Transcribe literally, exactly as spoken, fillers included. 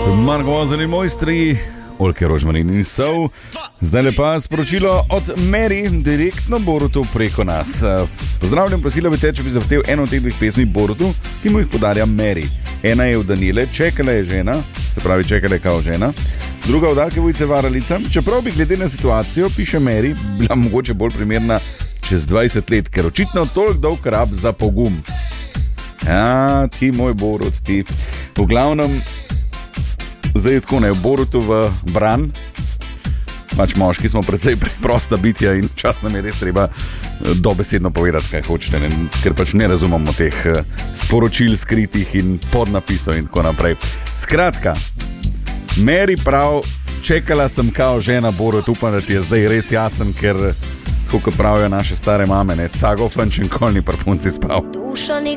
Margozani mojstri, Olke Rožmanin in Sol. Zdaj lepa sporočilo od Mary, direktno Borutu preko nas. Pozdravljam, prosila bi te, če bi zahtev eno od teh dveh pesmi Borutu, ki mu jih podarja Mary. Ena je od Danile, Čekala je žena, se pravi Čekala je kao žena. Druga od Alke Vujce Varalica, čeprav bi glede na situacijo, piše Mary, bila mogoče bolj primerna čez dvajset let, ker očitno toliko dolg rab za pogum. Ja, ti moj Borut, ti. V glavnem, zdaj je tako, ne, Borutu v bran. Pač moški smo precej preprosta bitja in čas nam je res treba dobesedno povedati, kaj hočete, ne? Ker pač ne razumemo teh sporočil skritih in podnapisov in tako naprej. Skratka, Mary prav, čekala sem kao žena, Borut, upam, da ti je zdaj res jasen, ker, kot pravijo naše stare mame, ne, cago fanč in kolni par punci spal. Duša ni